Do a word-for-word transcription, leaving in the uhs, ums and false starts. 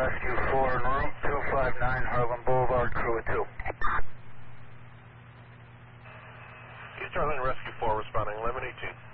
Rescue four en route, two five nine Harlem Boulevard, crew of two. East Charlie Rescue four responding eleven eighteen.